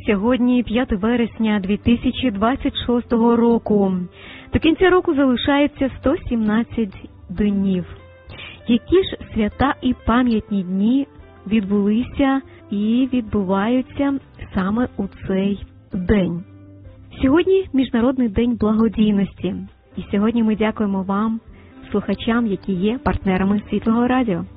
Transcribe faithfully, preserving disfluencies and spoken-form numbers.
Сьогодні п'яте вересня дві тисячі двадцять шостого року. До кінця року залишається сто сімнадцять днів. Які ж свята і пам'ятні дні відбулися і відбуваються саме у цей день? Сьогодні Міжнародний день благодійності. І сьогодні ми дякуємо вам, слухачам, які є партнерами Світлого радіо.